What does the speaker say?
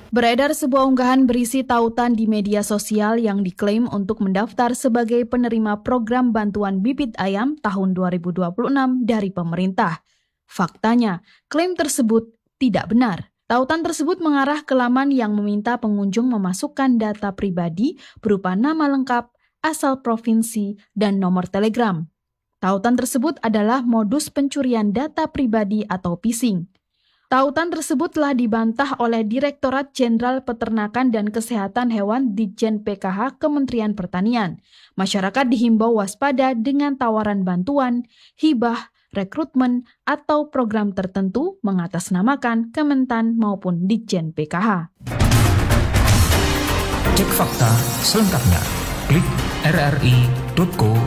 Beredar sebuah unggahan berisi tautan di media sosial yang diklaim untuk mendaftar sebagai penerima program bantuan bibit ayam tahun 2026 dari pemerintah. Faktanya, klaim tersebut tidak benar. Tautan tersebut mengarah ke laman yang meminta pengunjung memasukkan data pribadi berupa nama lengkap, asal provinsi, dan nomor telegram. Tautan tersebut adalah modus pencurian data pribadi atau phishing. Tautan tersebut telah dibantah oleh Direktorat Jenderal Peternakan dan Kesehatan Hewan Ditjen PKH Kementerian Pertanian. Masyarakat dihimbau waspada dengan tawaran bantuan, hibah, rekrutmen, atau program tertentu mengatasnamakan Kementan maupun Ditjen PKH. Cek fakta selengkapnya. Klik rri.co.id.